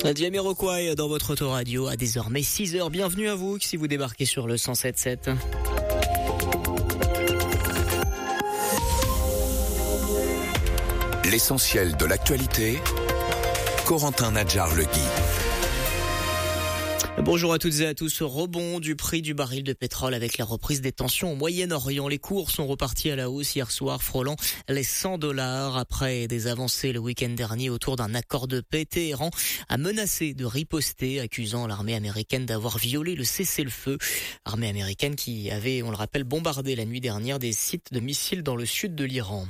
Jamiroquai dans votre autoradio à désormais 6h. Bienvenue à vous si vous débarquez sur le 107.7. L'essentiel de l'actualité, Corentin Nadjar-Legui. Bonjour à toutes et à tous. Rebond du prix du baril de pétrole avec la reprise des tensions au Moyen-Orient. Les cours sont repartis à la hausse hier soir, frôlant les $100 après des avancées le week-end dernier autour d'un accord de paix. Téhéran a menacé de riposter, accusant l'armée américaine d'avoir violé le cessez-le-feu. Armée américaine qui avait, on le rappelle, bombardé la nuit dernière des sites de missiles dans le sud de l'Iran.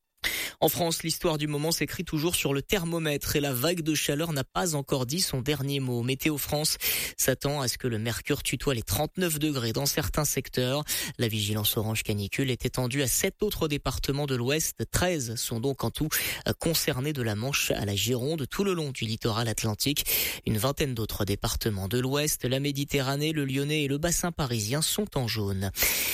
En France, l'histoire du moment s'écrit toujours sur le thermomètre et la vague de chaleur n'a pas encore dit son dernier mot. Météo France s'attend à ce que le mercure tutoie les 39 degrés dans certains secteurs. La vigilance orange canicule est étendue à 7 autres départements de l'Ouest. 13 sont donc en tout concernés de la Manche à la Gironde, tout le long du littoral atlantique. Une vingtaine d'autres départements de l'Ouest, la Méditerranée, le Lyonnais et le bassin parisien sont en jaune.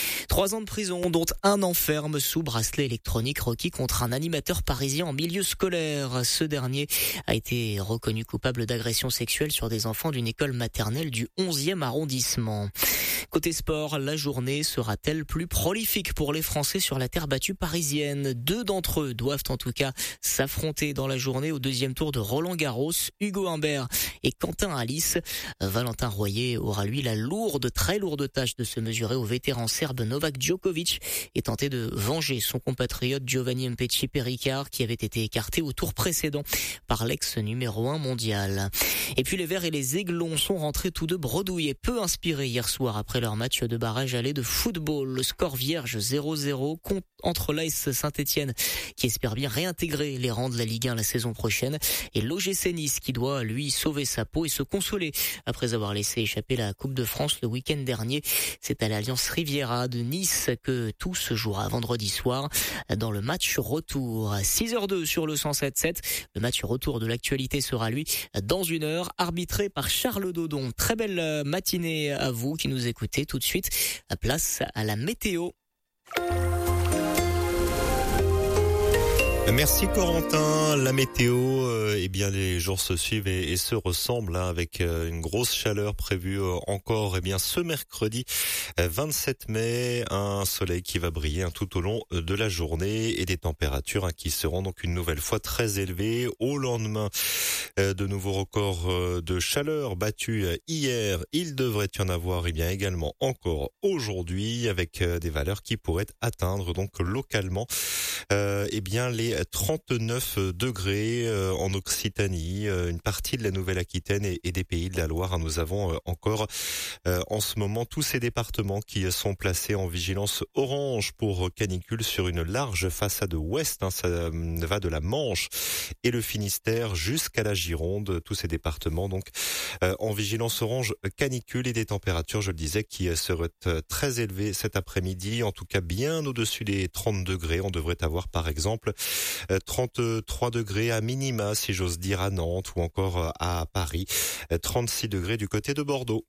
3 ans de prison, dont 1 an ferme sous bracelet électronique requis contre un animateur parisien en milieu scolaire. Ce dernier a été reconnu coupable d'agression sexuelle sur des enfants d'une école maternelle du 11e arrondissement. Côté sport, la journée sera-t-elle plus prolifique pour les Français sur la terre battue parisienne? 2 d'entre eux doivent en tout cas s'affronter dans la journée au 2e tour de Roland-Garros. Hugo Humbert et Quentin Alice. Valentin Royer aura lui la très lourde tâche de se mesurer au vétéran serbe Novak Djokovic et tenter de venger son compatriote Giovanni Mpetshi-Perricard qui avait été écarté au tour précédent par l'ex numéro 1 mondial. Et puis les Verts et les Aiglons sont rentrés tous deux bredouilles et peu inspirés hier soir après leur match de barrage aller de football. Le score vierge 0-0 entre l'AS Saint-Etienne qui espère bien réintégrer les rangs de la Ligue 1 la saison prochaine et l'OGC Nice qui doit lui sauver sa peau et se consoler après avoir laissé échapper la Coupe de France le week-end dernier. C'est à l'Alliance Riviera de Nice que tout se jouera vendredi soir dans le match retour. 6h02 sur le 107.7. Le match retour de l'actualité sera lui dans 1 heure, arbitré par Charles Dodon. Très belle matinée à vous qui nous écoutez. Tout de suite, place à la météo. Merci Corentin. La météo, les jours se suivent et se ressemblent avec une grosse chaleur prévue encore ce mercredi 27 mai, un soleil qui va briller tout au long de la journée et des températures qui seront donc une nouvelle fois très élevées. Au lendemain de nouveaux records de chaleur battus hier, il devrait y en avoir également encore aujourd'hui avec des valeurs qui pourraient atteindre donc localement les 39 degrés en Occitanie, une partie de la Nouvelle-Aquitaine et des Pays de la Loire. Nous avons encore en ce moment tous ces départements qui sont placés en vigilance orange pour canicule sur une large façade ouest. Ça va de la Manche et le Finistère jusqu'à la Gironde. Tous ces départements donc en vigilance orange canicule et des températures, je le disais, qui seraient très élevées cet après-midi. En tout cas bien au-dessus des 30 degrés. On devrait avoir par exemple 33 degrés à minima, si j'ose dire, à Nantes ou encore à Paris. 36 degrés du côté de Bordeaux.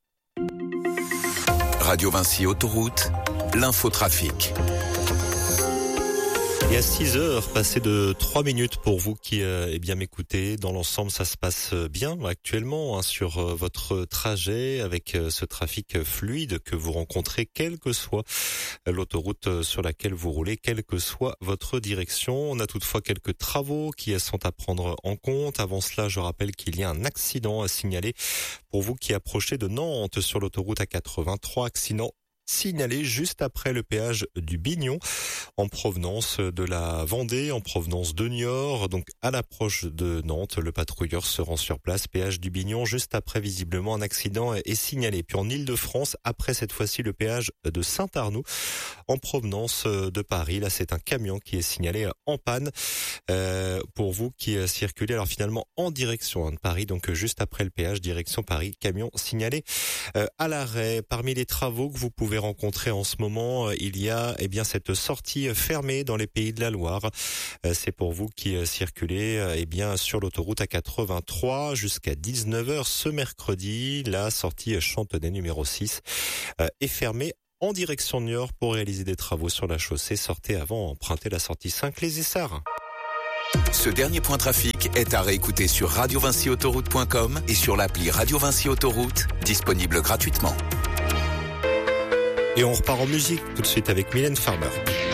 Radio Vinci Autoroute, l'infotrafic. Il y a 6 heures, passé de 3 minutes pour vous qui m'écoutez. Dans l'ensemble, ça se passe bien actuellement sur votre trajet avec ce trafic fluide que vous rencontrez, quelle que soit l'autoroute sur laquelle vous roulez, quelle que soit votre direction. On a toutefois quelques travaux qui sont à prendre en compte. Avant cela, je rappelle qu'il y a un accident à signaler pour vous qui approchez de Nantes sur l'autoroute A83. Accident signalé juste après le péage du Bignon en provenance de la Vendée, en provenance de Niort. Donc à l'approche de Nantes, le patrouilleur se rend sur place, péage du Bignon, juste après visiblement un accident est signalé. Puis en Île-de-France, après cette fois-ci le péage de Saint-Arnoux en provenance de Paris. Là c'est un camion qui est signalé en panne pour vous qui circulez alors finalement en direction de Paris, donc juste après le péage, direction Paris, camion signalé à l'arrêt. Parmi les travaux que vous pouvez rencontrer en ce moment, il y a cette sortie fermée dans les Pays de la Loire. C'est pour vous qui circulez sur l'autoroute A83 jusqu'à 19h ce mercredi. La sortie Chantenay numéro 6 est fermée en direction de Niort pour réaliser des travaux sur la chaussée. Sortez avant, empruntez la sortie 5 les Essarts. Ce dernier point trafic est à réécouter sur radiovincyautoroute.com et sur l'appli Radio Vinci Autoroute, disponible gratuitement. Et on repart en musique tout de suite avec Mylène Farmer.